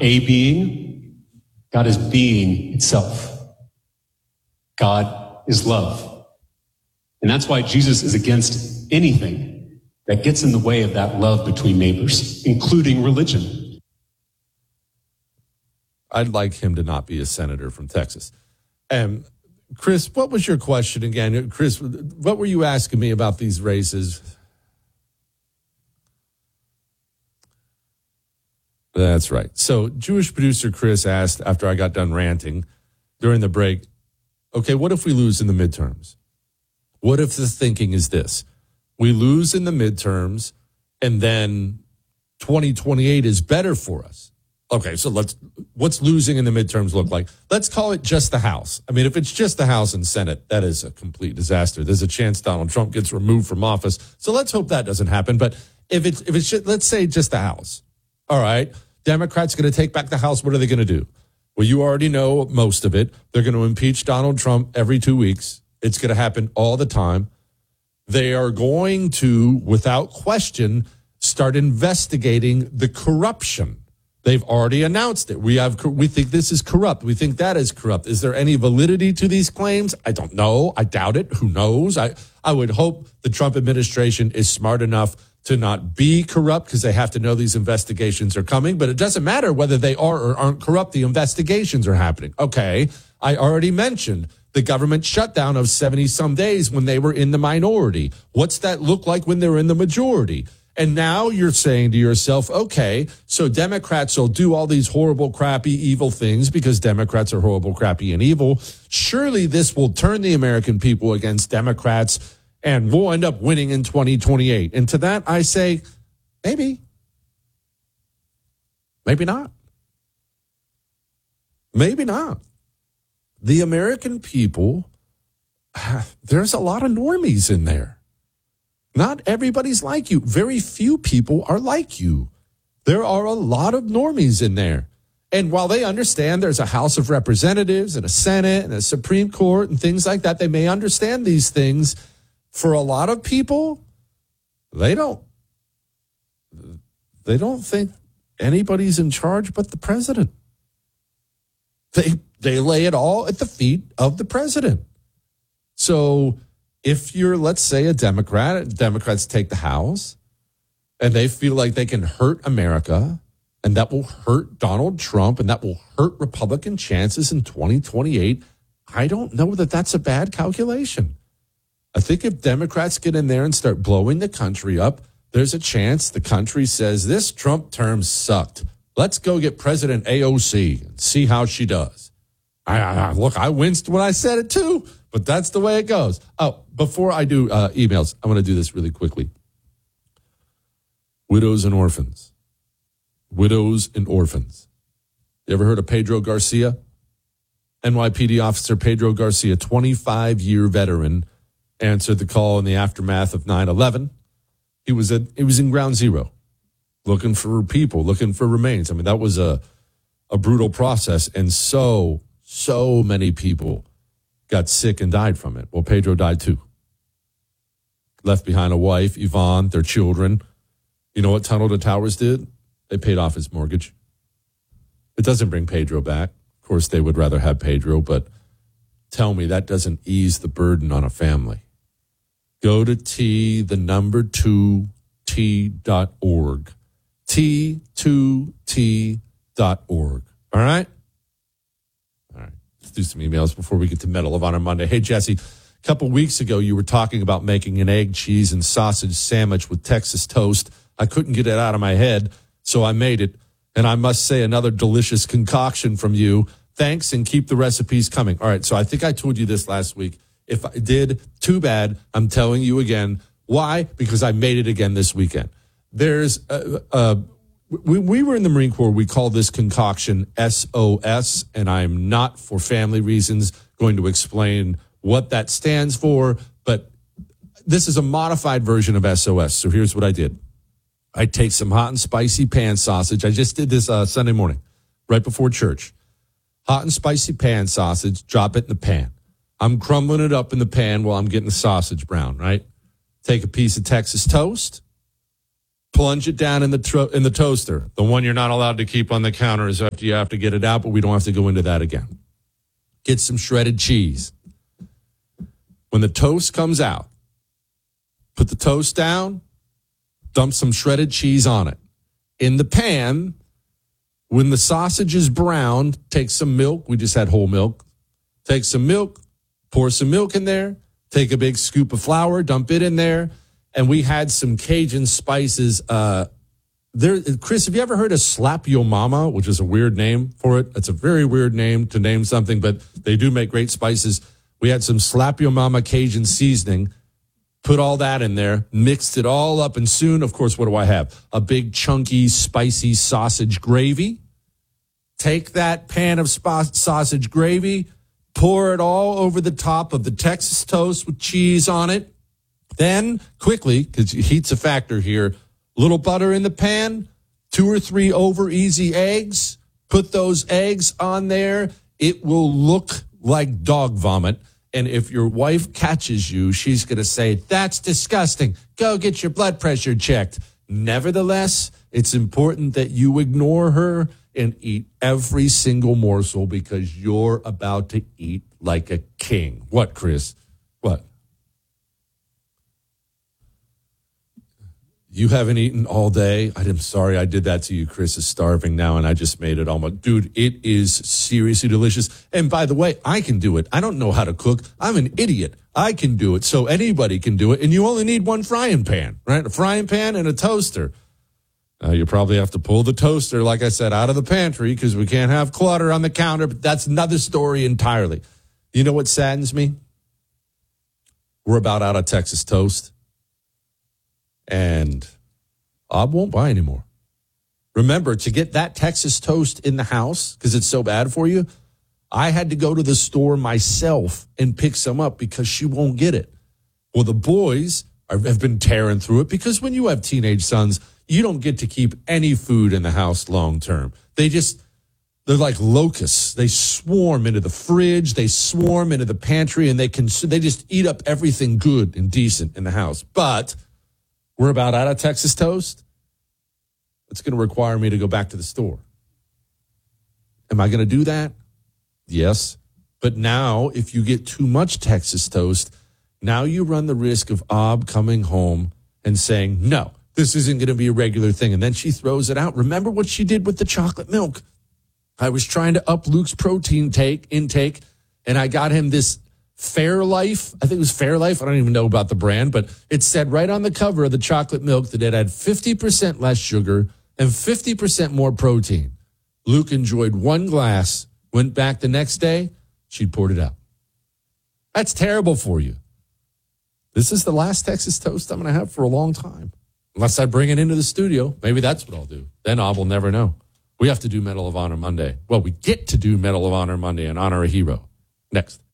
a being. God is being itself. God is love. And that's why Jesus is against anything that gets in the way of that love between neighbors, including religion. I'd like him to not be a senator from Texas. Chris, what was your question again? Chris, what were you asking me about these races? That's right. So Jewish producer Chris asked after I got done ranting during the break, okay, what if we lose in the midterms? What if the thinking is this? We lose in the midterms and then 2028 is better for us. Okay, so what's losing in the midterms look like? Let's call it just the House. I mean, if it's just the House and Senate, that is a complete disaster. There's a chance Donald Trump gets removed from office. So let's hope that doesn't happen. But if it's just, let's say just the House. All right, Democrats going to take back the House. What are they going to do? Well, you already know most of it. They're going to impeach Donald Trump every 2 weeks. It's going to happen all the time. They are going to, without question, start investigating the corruption. They've already announced it. We think this is corrupt. We think that is corrupt. Is there any validity to these claims? I don't know. I doubt it. Who knows? I would hope the Trump administration is smart enough to not be corrupt because they have to know these investigations are coming. But it doesn't matter whether they are or aren't corrupt. The investigations are happening. Okay, I already mentioned the government shutdown of 70-some days when they were in the minority. What's that look like when they're in the majority? And now you're saying to yourself, okay, so Democrats will do all these horrible, crappy, evil things because Democrats are horrible, crappy, and evil. Surely this will turn the American people against Democrats and we'll end up winning in 2028. And to that, I say, maybe. Maybe not. Maybe not. The American people, there's a lot of normies in there. Not everybody's like you. Very few people are like you. There are a lot of normies in there. And while they understand there's a House of Representatives and a Senate and a Supreme Court and things like that, they may understand these things. For a lot of people, they don't think anybody's in charge but the president. They lay it all at the feet of the president. So if you're, let's say, a Democrat, Democrats take the House and they feel like they can hurt America and that will hurt Donald Trump and that will hurt Republican chances in 2028, I don't know that that's a bad calculation. I think if Democrats get in there and start blowing the country up, there's a chance the country says this Trump term sucked. Let's go get President AOC and see how she does. Look, I winced when I said it too, but that's the way it goes. Oh, before I do emails, I want to do this really quickly. Widows and orphans. Widows and orphans. You ever heard of Pedro Garcia? NYPD officer Pedro Garcia, 25-year veteran, answered the call in the aftermath of 9/11. He was in Ground Zero, looking for people, looking for remains. I mean, that was a brutal process, and so many people got sick and died from it. Well, Pedro died too. Left behind a wife, Yvonne, their children. You know what Tunnel to Towers did? They paid off his mortgage. It doesn't bring Pedro back. Of course, they would rather have Pedro, but tell me that doesn't ease the burden on a family. Go to T2T.org. T2T.org. All right? All right. Let's do some emails before we get to Medal of Honor Monday. Hey, Jesse, a couple weeks ago, you were talking about making an egg, cheese, and sausage sandwich with Texas toast. I couldn't get it out of my head, so I made it. And I must say, another delicious concoction from you. Thanks, and keep the recipes coming. All right, so I think I told you this last week. If I did, too bad. I'm telling you again. Why? Because I made it again this weekend. There's we were in the Marine Corps. We call this concoction SOS, and I'm not, for family reasons, going to explain what that stands for, but this is a modified version of SOS. So here's what I did. I take some hot and spicy pan sausage. I just did this Sunday morning, right before church. Hot and spicy pan sausage, drop it in the pan. I'm crumbling it up in the pan while I'm getting the sausage brown, right? Take a piece of Texas toast, plunge it down in the toaster. The one you're not allowed to keep on the counter is after you have to get it out, but we don't have to go into that again. Get some shredded cheese. When the toast comes out, put the toast down, dump some shredded cheese on it. In the pan, when the sausage is browned, take some milk. We just had whole milk. Take some milk, pour some milk in there, take a big scoop of flour, dump it in there. And we had some Cajun spices. Chris, have you ever heard of Slap Yo Mama, which is a weird name for it? It's a very weird name to name something, but they do make great spices. We had some Slap Yo Mama Cajun seasoning, put all that in there, mixed it all up, and soon, of course, what do I have? A big, chunky, spicy sausage gravy. Take that pan of sausage gravy, pour it all over the top of the Texas toast with cheese on it. Then, quickly, because heat's a factor here, little butter in the pan, 2 or 3 over easy eggs. Put those eggs on there. It will look like dog vomit. And if your wife catches you, she's going to say, that's disgusting. Go get your blood pressure checked. Nevertheless, it's important that you ignore her and eat every single morsel because you're about to eat like a king. What, Chris? What? You haven't eaten all day? I'm sorry I did that to you. Chris is starving now, and I just made it almost. Dude, it is seriously delicious. And by the way, I can do it. I don't know how to cook. I'm an idiot. I can do it, so anybody can do it. And you only need one frying pan, right? A frying pan and a toaster. You probably have to pull the toaster, like I said, out of the pantry because we can't have clutter on the counter, but that's another story entirely. You know what saddens me? We're about out of Texas toast. And Ob won't buy anymore. Remember, to get that Texas toast in the house, because it's so bad for you, I had to go to the store myself and pick some up because she won't get it. Well, the boys have been tearing through it because when you have teenage sons, you don't get to keep any food in the house long term. They're like locusts. They swarm into the fridge, they swarm into the pantry, and they just eat up everything good and decent in the house. But we're about out of Texas toast. It's going to require me to go back to the store. Am I going to do that? Yes. But now, if you get too much Texas toast, now you run the risk of Ob coming home and saying, no, this isn't going to be a regular thing. And then she throws it out. Remember what she did with the chocolate milk? I was trying to up Luke's protein intake, and I got him this Fairlife. I think it was Fairlife. I don't even know about the brand, but it said right on the cover of the chocolate milk that it had 50% less sugar and 50% more protein. Luke enjoyed one glass, went back the next day, she'd poured it out. That's terrible for you. This is the last Texas toast I'm going to have for a long time. Unless I bring it into the studio. Maybe that's what I'll do. Then Ob will never know. We have to do Medal of Honor Monday. Well, we get to do Medal of Honor Monday and honor a hero. Next.